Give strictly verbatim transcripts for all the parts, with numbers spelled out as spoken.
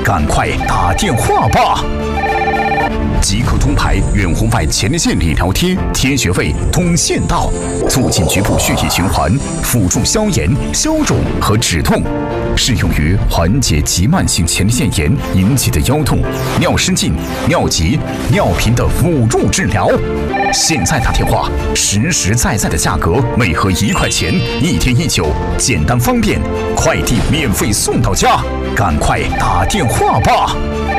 赶快打电话吧！即刻通牌远红外前列腺理疗贴，贴穴位通线道，促进局部血液循环，辅助消炎、消肿和止痛，适用于缓解急慢性前列腺炎引起的腰痛、尿失禁、尿急、尿频的辅助治疗。现在打电话，实实在在的价格，每盒一块钱，一天一九，简单方便，快递免费送到家，赶快打电话吧！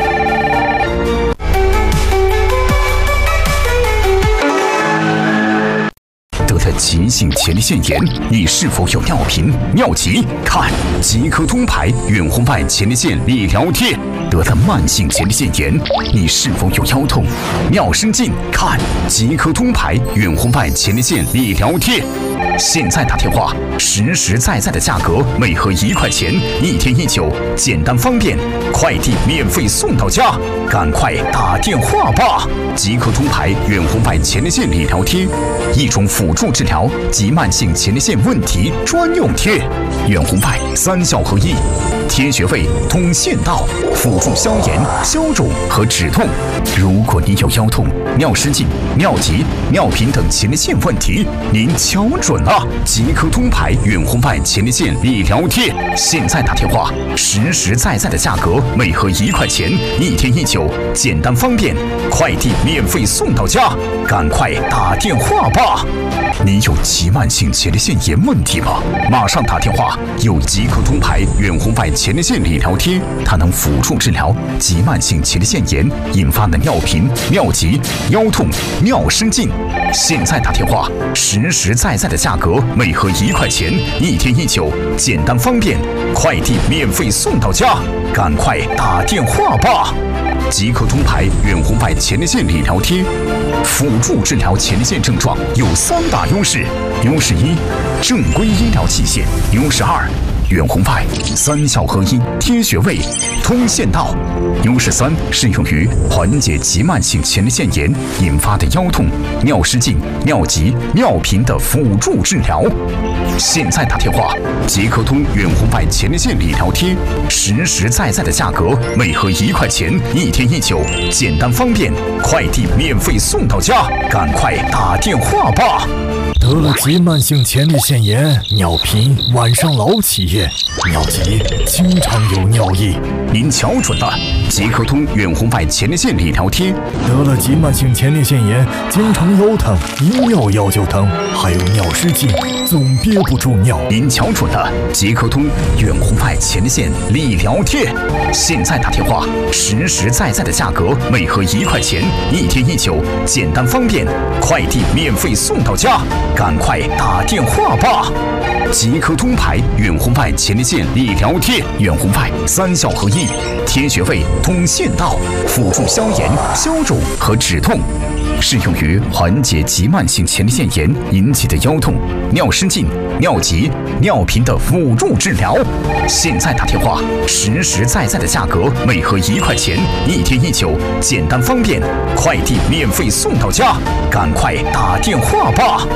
得了急性前列腺炎，你是否有尿频、尿急？看即刻通牌远红外前列腺理疗贴。得了慢性前列腺炎，你是否有腰痛、尿失禁？看即刻通牌远红外前列腺理疗贴。现在打电话，实实在在的价格，每盒一块钱，一天一九，简单方便，快递免费送到家，赶快打电话吧！即刻通牌远红外前列腺理疗贴，一种辅助治疗急慢性前列腺问题专用贴，远红外三效合一，贴穴位通线道，辅助消炎、消肿和止痛。如果你有腰痛、尿失禁、尿急、尿频等前列腺问题，您瞧准了，即刻通牌远红外前列腺理疗贴。现在打电话，实实在在的价格，每盒一块钱，一天一九，简单方便，快递免费送到家，赶快打电话吧！你有急慢性前列腺炎问题吗？马上打电话，有即刻通牌远红外前列腺理疗贴，它能辅助治疗急慢性前列腺炎引发的尿频、尿急、腰痛、尿失禁。现在打电话，实实在在的价格，每盒一块钱，一天一九，简单方便，快递免费送到家，赶快打电话吧！即刻通牌远红外前列腺理疗贴，辅助治疗前列腺症状有三大优势：优势一，正规医疗器械；优势二，远红外三效合一，贴穴位通线道；优势三，适用于缓解急慢性前列腺炎引发的腰痛、尿失禁、尿急、尿频的辅助治疗。现在打电话，即刻通远红外前列腺理疗贴，实实在在的价格，每盒一块钱，一天一九，简单方便，快递免费送到家，赶快打电话吧！ 得了急慢性前列腺炎，尿频，晚上老起夜，尿急，经常有尿意。 您瞧准了，即刻通远红外前列腺理疗贴。 得了急慢性前列腺炎，经常腰疼，一尿腰就疼，还有尿失禁，总憋不住尿。 您瞧准了，即刻通远红外前列腺理疗贴。现在打电话，实实在在的价格，每盒一块钱，一天一九，简单方便，快递免费送到家，赶快打电话吧！即刻通牌远红外前列腺理疗贴，远红外三效合一，贴穴位通线道，辅助消炎、消肿和止痛，适用于缓解急慢性前列腺炎引起的腰痛、尿失禁、尿急、尿频的辅助治疗。现在打电话，实实在在的价格，每盒一块钱，一天一九，简单方便，快递免费送到家，赶快打电话吧！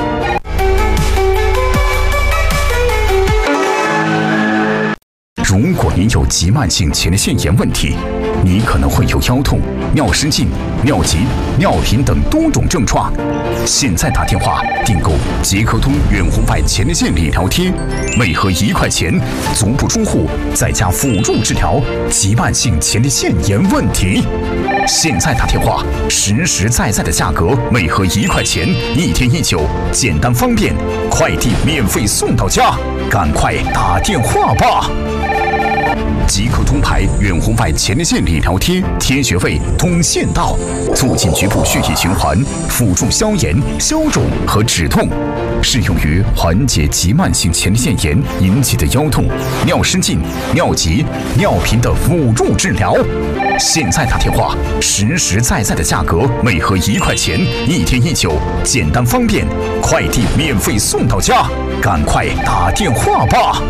如果您有急慢性前列腺炎问题，你可能会有腰痛、尿失禁、尿急、尿频等多种症状。现在打电话订购即刻通远红外前列腺理疗贴，每盒一块钱，足不出户，在家辅助治疗急慢性前列腺炎问题。现在打电话，实实在在的价格，每盒一块钱，一天一九，简单方便，快递免费送到家，赶快打电话吧！即刻通牌远红外前列腺理疗贴，贴穴位通线道，促进局部血液循环，辅助消炎、消肿和止痛，适用于缓解急慢性前列腺炎引起的腰痛、尿失禁、尿急、尿频的辅助治疗。现在打电话，实实在在的价格，每盒一块钱，一天一九，简单方便，快递免费送到家，赶快打电话吧！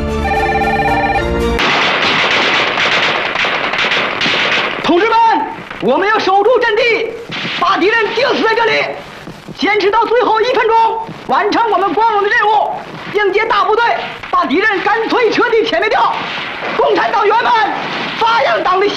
同志们，我们要守住阵地，把敌人钉死在这里，坚持到最后一分钟，完成我们光荣的任务，迎接大部队，把敌人干脆彻底歼灭掉。共产党员们，发扬党的